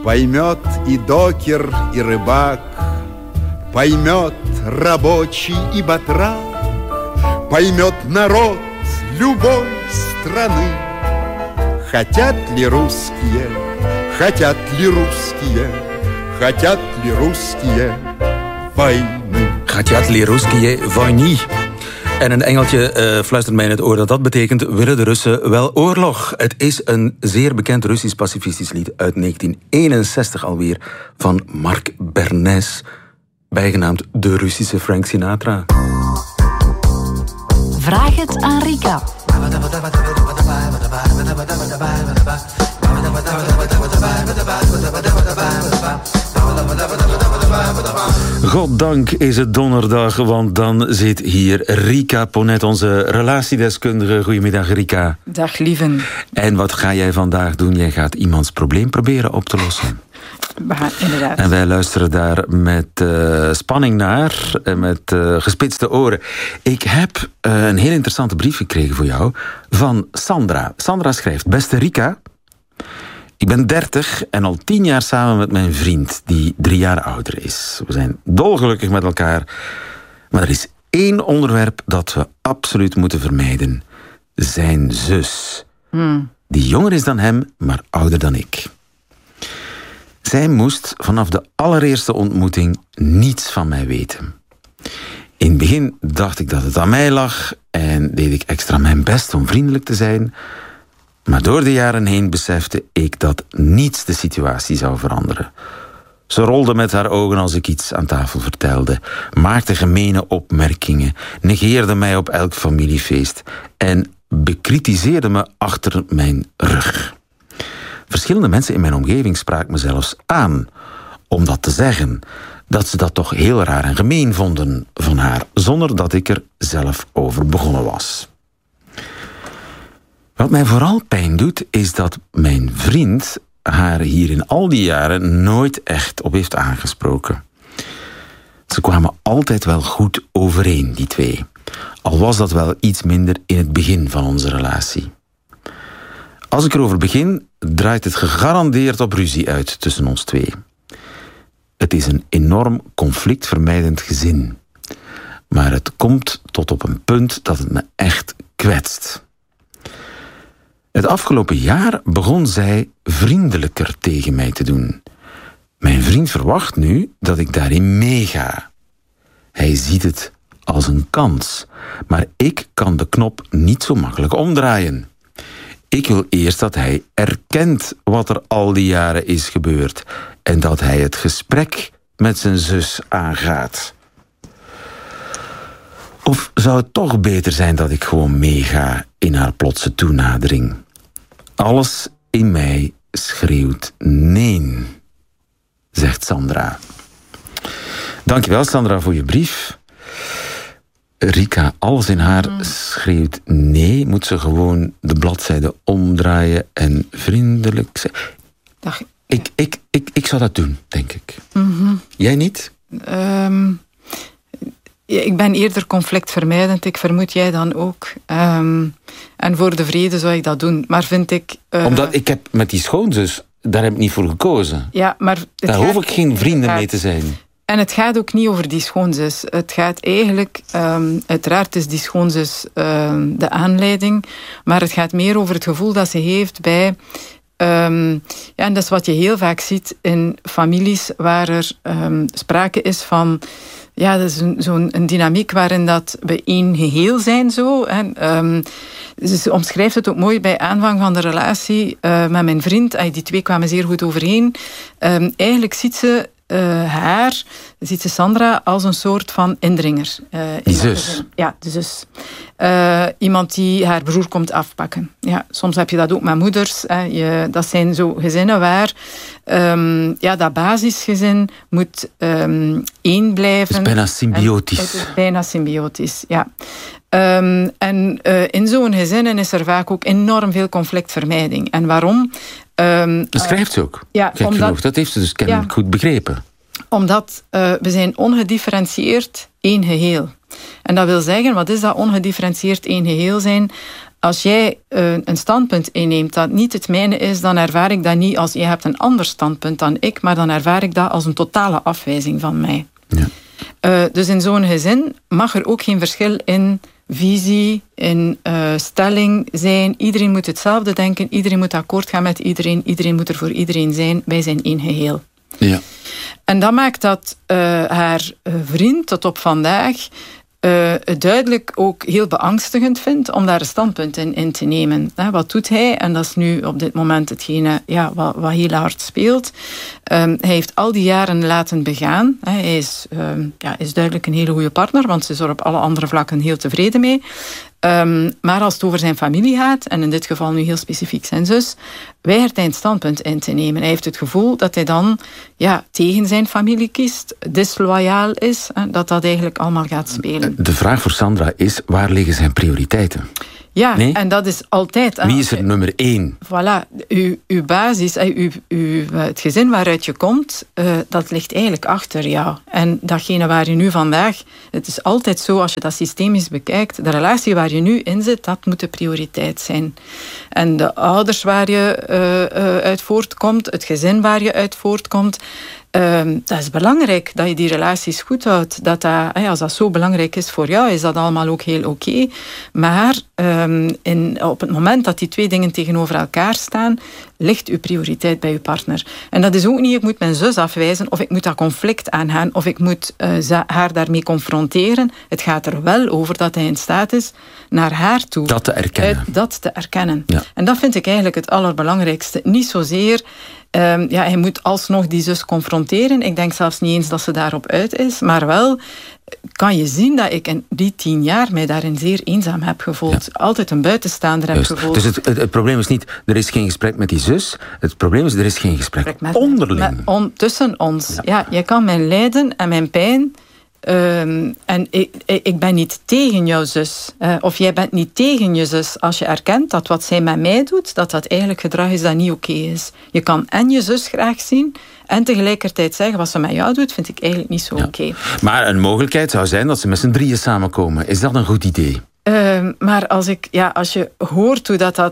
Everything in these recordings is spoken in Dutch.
Поймет и докер, и рыбак, поймет рабочий и батрак, поймет народ любой страны. Хотят ли русские, хотят ли русские, хотят ли русские войны? Хотят ли русские войны? En een engeltje fluistert mij in het oor dat betekent: willen de Russen wel oorlog? Het is een zeer bekend Russisch pacifistisch lied uit 1961 alweer van Mark Bernes, bijgenaamd de Russische Frank Sinatra. Vraag het aan Rika. Goddank is het donderdag, want dan zit hier Rika Ponet, onze relatiedeskundige. Goedemiddag, Rika. Dag, lieven. En wat ga jij vandaag doen? Jij gaat iemands probleem proberen op te lossen. Inderdaad. En wij luisteren daar met spanning naar en met gespitste oren. Ik heb een heel interessante brief gekregen voor jou van Sandra. Sandra schrijft: beste Rika, ik ben 30 en al 10 jaar samen met mijn vriend, die 3 jaar ouder is. We zijn dolgelukkig met elkaar. Maar er is 1 onderwerp dat we absoluut moeten vermijden. Zijn zus. Die jonger is dan hem, maar ouder dan ik. Zij moest vanaf de allereerste ontmoeting niets van mij weten. In het begin dacht ik dat het aan mij lag en deed ik extra mijn best om vriendelijk te zijn. Maar door de jaren heen besefte ik dat niets de situatie zou veranderen. Ze rolde met haar ogen als ik iets aan tafel vertelde, maakte gemene opmerkingen, negeerde mij op elk familiefeest en bekritiseerde me achter mijn rug. Verschillende mensen in mijn omgeving spraken me zelfs aan om dat te zeggen, dat ze dat toch heel raar en gemeen vonden van haar, zonder dat ik er zelf over begonnen was. Wat mij vooral pijn doet, is dat mijn vriend haar hier in al die jaren nooit echt op heeft aangesproken. Ze kwamen altijd wel goed overeen, die twee. Al was dat wel iets minder in het begin van onze relatie. Als ik erover begin, draait het gegarandeerd op ruzie uit tussen ons twee. Het is een enorm conflictvermijdend gezin. Maar het komt tot op een punt dat het me echt kwetst. Het afgelopen jaar begon zij vriendelijker tegen mij te doen. Mijn vriend verwacht nu dat ik daarin meega. Hij ziet het als een kans, maar ik kan de knop niet zo makkelijk omdraaien. Ik wil eerst dat hij erkent wat er al die jaren is gebeurd en dat hij het gesprek met zijn zus aangaat. Of zou het toch beter zijn dat ik gewoon meega in haar plotse toenadering? Alles in mij schreeuwt nee, zegt Sandra. Dankjewel, Sandra, voor je brief. Rika, alles in haar schreeuwt nee. Moet ze gewoon de bladzijde omdraaien en vriendelijk zijn? Dag. Ik zou dat doen, denk ik. Mm-hmm. Jij niet? Ja, ik ben eerder conflictvermijdend. Ik vermoed jij dan ook. En voor de vrede zou ik dat doen. Maar vind ik... Omdat ik heb met die schoonzus, daar heb ik niet voor gekozen. Ja, maar daar hoef ik geen vrienden mee te zijn. En het gaat ook niet over die schoonzus. Het gaat eigenlijk... uiteraard is die schoonzus de aanleiding. Maar het gaat meer over het gevoel dat ze heeft bij... en dat is wat je heel vaak ziet in families waar er sprake is van... Ja, dat is zo'n dynamiek waarin dat we één geheel zijn. Zo. En, ze omschrijft het ook mooi bij aanvang van de relatie met mijn vriend. Die twee kwamen zeer goed overeen. Eigenlijk ziet ze ziet ze Sandra als een soort van indringer. Die zus? Ja, de zus. Iemand die haar broer komt afpakken. Ja, soms heb je dat ook met moeders. Dat zijn zo gezinnen waar dat basisgezin moet één blijven. Het is bijna symbiotisch. Het is bijna symbiotisch, ja. In zo'n gezinnen is er vaak ook enorm veel conflictvermijding. En waarom? Dat schrijft ze ook. Ja, dat heeft ze dus kennelijk goed begrepen. Omdat we zijn ongedifferentieerd één geheel. En dat wil zeggen, wat is dat ongedifferentieerd één geheel zijn? als jij een standpunt inneemt dat niet het mijne is, dan ervaar ik dat niet als jij hebt een ander standpunt dan ik, maar dan ervaar ik dat als een totale afwijzing van mij. Ja. Dus in zo'n gezin mag er ook geen verschil in visie, in stelling zijn. Iedereen moet hetzelfde denken, iedereen moet akkoord gaan met iedereen, iedereen moet er voor iedereen zijn. Wij zijn één geheel. Ja. En dat maakt dat haar vriend tot op vandaag het duidelijk ook heel beangstigend vindt om daar een standpunt in te nemen. Wat doet hij? En dat is nu op dit moment hetgene wat heel hard speelt. Hij heeft al die jaren laten begaan. Hij is duidelijk een hele goede partner, want ze is er op alle andere vlakken heel tevreden mee. Maar als het over zijn familie gaat, en in dit geval nu heel specifiek zijn zus, weigert hij een standpunt in te nemen. Hij heeft het gevoel dat hij dan tegen zijn familie kiest, disloyaal is, dat eigenlijk allemaal gaat spelen. De vraag voor Sandra is, waar liggen zijn prioriteiten? Ja, nee? En dat is altijd... Wie is er nummer 1? Voilà, uw basis, het gezin waaruit je komt, dat ligt eigenlijk achter jou. En datgene waar je nu vandaag... Het is altijd zo, als je dat systemisch bekijkt, de relatie waar je nu in zit, dat moet de prioriteit zijn. En de ouders waar je uit voortkomt, het gezin waar je uit voortkomt, dat is belangrijk, dat je die relaties goed houdt. Als dat zo belangrijk is voor jou, is dat allemaal ook heel oké. Maar op het moment dat die twee dingen tegenover elkaar staan, ligt uw prioriteit bij uw partner. En dat is ook niet, ik moet mijn zus afwijzen, of ik moet dat conflict aangaan, of ik moet haar daarmee confronteren. Het gaat er wel over dat hij in staat is naar haar toe. Dat te erkennen. Dat te erkennen. Ja. En dat vind ik eigenlijk het allerbelangrijkste. Niet zozeer... hij moet alsnog die zus confronteren. Ik denk zelfs niet eens dat ze daarop uit is. Maar wel kan je zien dat ik in die 10 jaar mij daarin zeer eenzaam heb gevoeld. Ja. Altijd een buitenstaander heb gevoeld. Dus het probleem is niet, er is geen gesprek met die zus. Het probleem is, er is geen gesprek onderling. Tussen ons. Ja, je kan mijn lijden en mijn pijn... en ik ben niet tegen jouw zus. Of jij bent niet tegen je zus. Als je erkent dat wat zij met mij doet, dat eigenlijk gedrag is dat niet oké is. Je kan en je zus graag zien en tegelijkertijd zeggen wat ze met jou doet, vind ik eigenlijk niet zo oké. Maar een mogelijkheid zou zijn dat ze met z'n drieën samenkomen. Is dat een goed idee? Maar als je hoort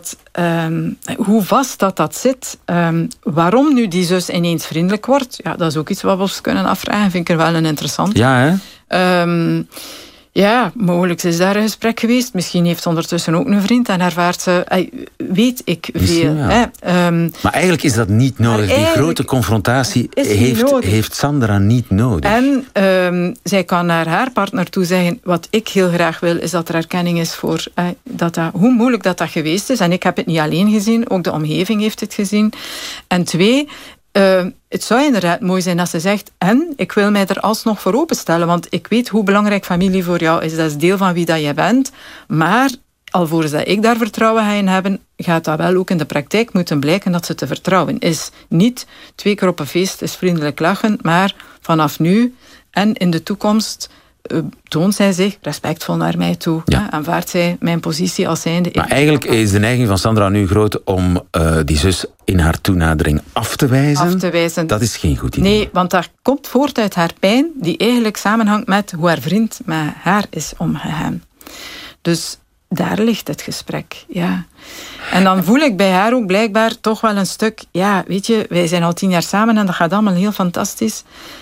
hoe vast dat zit, waarom nu die zus ineens vriendelijk wordt, dat is ook iets wat we ons kunnen afvragen. Vind ik er wel een interessant. Ja, hè? Ja, mogelijk is daar een gesprek geweest. Misschien heeft ze ondertussen ook een vriend en ervaart ze... weet ik veel. Ja. Maar eigenlijk is dat niet nodig. Die grote confrontatie heeft Sandra niet nodig. En zij kan naar haar partner toe zeggen... Wat ik heel graag wil, is dat er erkenning is voor... hoe moeilijk dat geweest is. En ik heb het niet alleen gezien. Ook de omgeving heeft het gezien. En 2... het zou inderdaad mooi zijn als ze zegt... en ik wil mij er alsnog voor openstellen, want ik weet hoe belangrijk familie voor jou is. Dat is deel van wie dat jij bent. Maar alvorens dat ik daar vertrouwen ga in hebben... gaat dat wel ook in de praktijk moeten blijken dat ze te vertrouwen is. Niet 2 keer op een feest is vriendelijk lachen, maar vanaf nu en in de toekomst... toont zij zich respectvol naar mij toe. Ja. Aanvaardt zij mijn positie als zijnde... Maar eigenlijk is de neiging van Sandra nu groot om die zus in haar toenadering af te wijzen. Dat is geen goed idee. Nee, want dat komt voort uit haar pijn, die eigenlijk samenhangt met hoe haar vriend met haar is omgegaan. Dus daar ligt het gesprek, ja. En dan voel ik bij haar ook blijkbaar toch wel een stuk... Ja, weet je, wij zijn al 10 jaar samen en dat gaat allemaal heel fantastisch...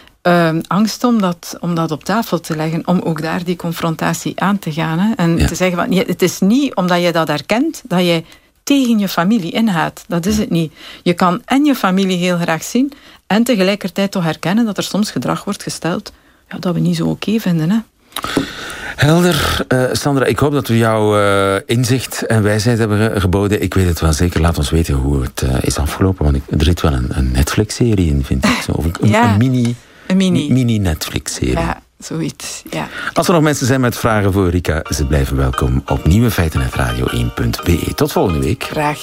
angst om dat op tafel te leggen, om ook daar die confrontatie aan te gaan. Hè? En te zeggen, het is niet omdat je dat erkent, dat je tegen je familie ingaat. Dat is het niet. Je kan en je familie heel graag zien, en tegelijkertijd toch herkennen dat er soms gedrag wordt gesteld dat we niet zo oké vinden. Hè? Helder. Sandra, ik hoop dat we jou inzicht en wijsheid hebben geboden. Ik weet het wel zeker. Laat ons weten hoe het is afgelopen, want er zit wel een Netflix-serie in, vind ik. Zo. Of een mini Netflix-serie. Ja, zoiets, ja. Als er nog mensen zijn met vragen voor Rika, ze blijven welkom op nieuwefeiten@radio1.be. Tot volgende week. Graag.